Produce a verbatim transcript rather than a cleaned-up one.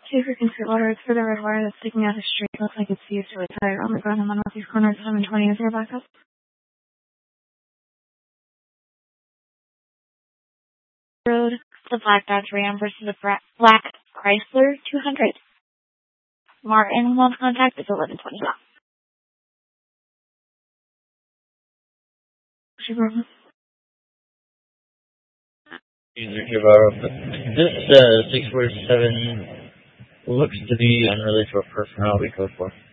Two freaking Sweetwater, it's for the red wire that's sticking out the street. Looks like it's fused to a tire on the ground. I'm on Northeast Corner, seven twenty. Is there a backup? Road, the Black Dodge Ram versus the Black Chrysler two hundred. Martin, one contact is eleven twenty. User here, this uh, six four seven looks to be unrelated to a personnel we code for.